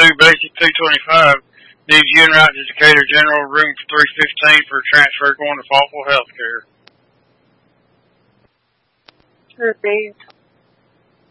Basic 225. Needs you and right to Decatur General, room 315 for transfer going to Falkville Healthcare. Repeat.